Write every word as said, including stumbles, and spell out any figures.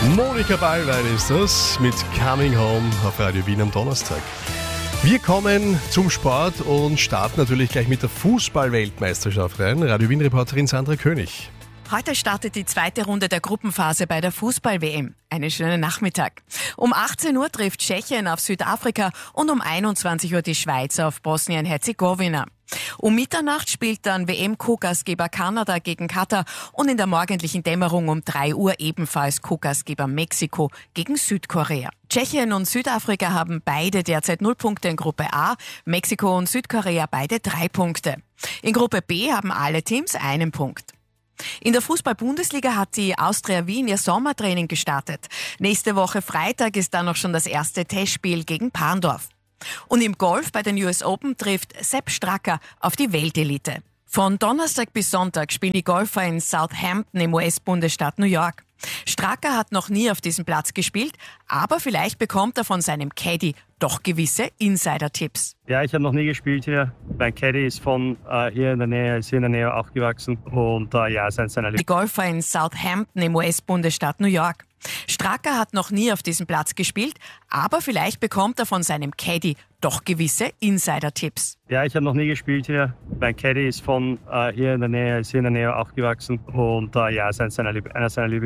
Monika Ballwein ist das mit Coming Home auf Radio Wien am Donnerstag. Wir kommen zum Sport und starten natürlich gleich mit der Fußball-Weltmeisterschaft rein. Radio Wien-Reporterin Sandra König. Heute startet die zweite Runde der Gruppenphase bei der Fußball-W M. Einen schönen Nachmittag. Um achtzehn Uhr trifft Tschechien auf Südafrika und um einundzwanzig Uhr die Schweiz auf Bosnien-Herzegowina. Um Mitternacht spielt dann W M-Co-Gastgeber Kanada gegen Katar und in der morgendlichen Dämmerung um drei Uhr ebenfalls Co-Gastgeber Mexiko gegen Südkorea. Tschechien und Südafrika haben beide derzeit null Punkte in Gruppe A, Mexiko und Südkorea beide drei Punkte. In Gruppe B haben alle Teams einen Punkt. In der Fußball-Bundesliga hat die Austria Wien ihr Sommertraining gestartet. Nächste Woche Freitag ist dann noch schon das erste Testspiel gegen Parndorf. Und im Golf bei den U S Open trifft Sepp Straka auf die Weltelite. Von Donnerstag bis Sonntag spielen die Golfer in Southampton im U S-Bundesstaat New York. Straka hat noch nie auf diesem Platz gespielt, aber vielleicht bekommt er von seinem Caddy doch gewisse Insider-Tipps. Ja, ich habe noch nie gespielt hier. Mein Caddy ist von äh, hier in der Nähe, ist hier in der Nähe aufgewachsen und äh, ja, ist ein seiner Die Golfer in Southampton im U S-Bundesstaat New York. Straka hat noch nie auf diesem Platz gespielt, aber vielleicht bekommt er von seinem Caddy doch gewisse Insider-Tipps. Ja, ich habe noch nie gespielt hier. Mein Caddy ist von äh, hier in der Nähe, ist hier in der Nähe aufgewachsen und äh, ja, ist ein seiner, einer seiner Lieblings